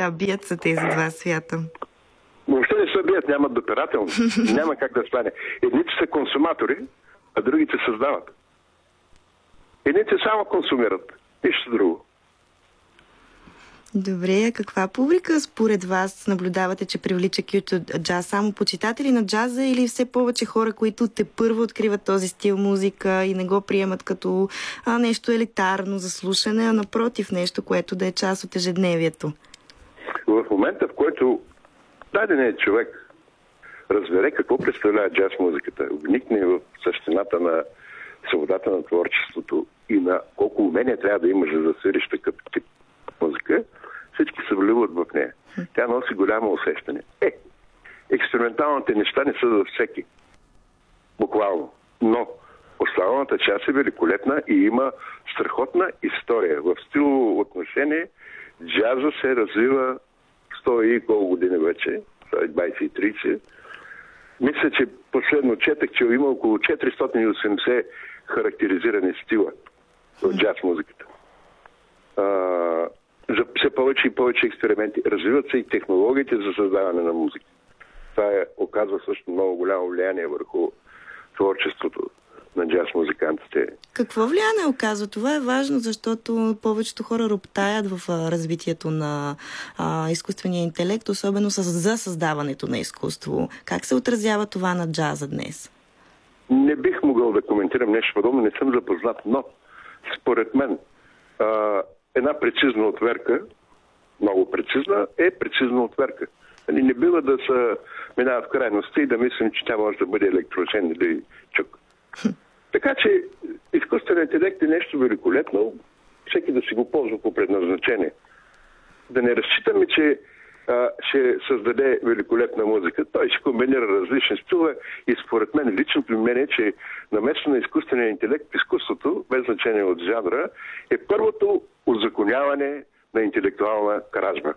Да, бият се тези два свята. Въобще не се бият, нямат допирателност. Няма как да стане. Едните са консуматори, а другите създават. Едните само консумират. Нищо друго. Добре, каква публика според вас наблюдавате, че привлича Кюто джаз? Само почитатели на джаза или все повече хора, които тепърва откриват този стил музика и не го приемат като нещо елитарно за слушане, а напротив нещо, което да е част от ежедневието? В момента, в който даденият човек разбере какво представлява джаз музиката, вникне в същината на свободата на творчеството и на колко умения трябва да имаш, за да свириш такъв тип музика, всички се вливат в нея. Тя носи голямо усещане. Експерименталните неща не са за всеки. Буквално. Но останалата част е великолепна и има страхотна история. В стилово отношение джаза се развива 100 и колко години вече, 20-30. Мисля, че последно четах, че има около 480 характеризирани стила в джаз музиката. За все повече и повече експерименти. Развиват се и технологиите за създаване на музика. Това оказва също много голямо влияние върху творчеството на джаз музикантите. Какво влияние оказва? Това е важно, защото повечето хора роптаят в развитието на изкуствения интелект, особено за създаването на изкуство. Как се отразява това на джаза днес? Не бих могъл да коментирам нещо подобно, не съм запознат, но според мен една прецизна отверка, много прецизна, е прецизна отверка. Не бива да се минава в крайности и да мислим, че тя може да бъде електрочен или чук. Така че изкуственият интелект е нещо великолепно, всеки да си го ползва по предназначение. Да не разчитаме, че ще създаде великолепна музика. Той ще комбинира различни стилове и според мен личното мнение е, че наместо на изкуствения интелект в изкуството, без значение от жанра, е първото узаконяване на интелектуална кражба.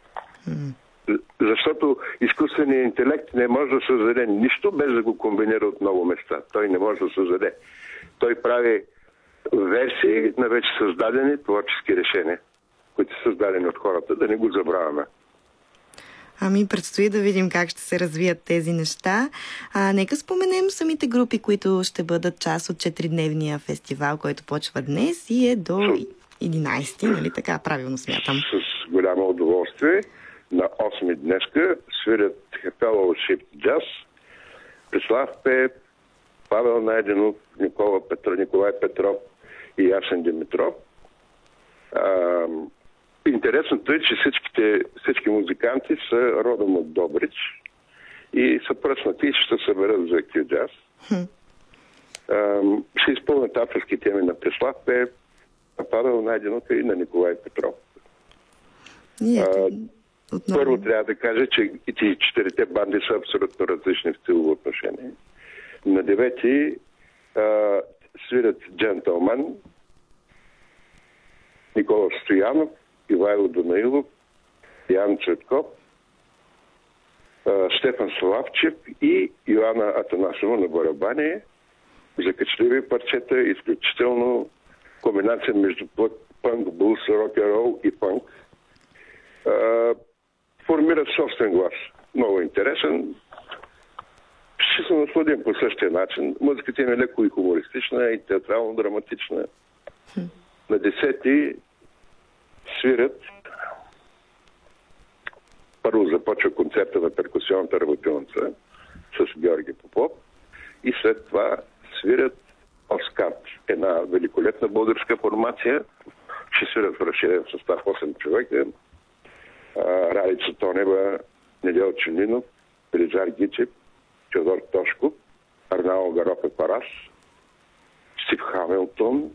Защото изкуственият интелект не може да създаде нищо, без да го комбинира от много места. Той не може да създаде. Той прави версии на вече създадени творчески решения, които са създадени от хората, да не го забравяме. Предстои да видим как ще се развият тези неща. Нека споменем самите групи, които ще бъдат част от 4-дневния фестивал, който почва днес и е до 11, нали така, правилно смятам. С голямо удоволствие. На 8 днеска свирят Fellowship Jazz, Преслав Пеев, Павел Найденов, Николай Петров и Ясен Димитров. Интересното е, че всички музиканти са родом от Добрич и са пръснати и ще се съберат за Q-Jazz. Ще изпълнят авторски теми на Преслав Пеев, на Павел Найденов и на Николай Петров. Първо трябва да кажа, че и тези 4-те банди са абсолютно различни в стилово отношение. На 9-ти свирят Джентълман, Никола Стоянов, Ивайло Данаилов, Ян Цветков, Стефан Славчев и Йоанна Атанасова на барабани. Закачливи парчета, изключително комбинация между пънк, блуз, рок-н-рол и пънк. Формират собствен глас. Много интересен. Ще се насладим по същия начин. Музиката им е леко и хумористична, и театрално-драматична. На 10-ти свирят. Първо започва концерта на перкусионната работилница с Георги Попов и след това свирят Оскарт. Една великолепна българска формация. Ще свирят в разширен състав 8 човека. Ралица Тонева, Недел Чунинов, Велизар Гичев, Теодор Тошков, Арнао Гароф Парас, Стив Хамилтон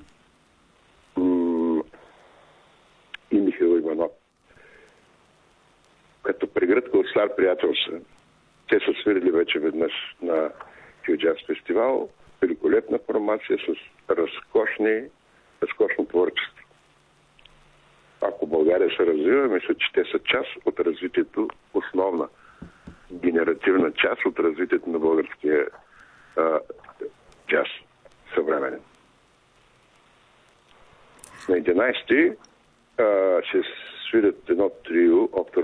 и Михаил Иванов. Като прегръдка от стар приятел са. Те са свирили вече веднъж на Q-Jazz фестивал. Великолепна формация с разкошно творчество. Ако България се развива, мисля, че те са част от развитието, основна генеративна част от развитието на българския джаз съвременен. На 11-ти ще свирят едно трио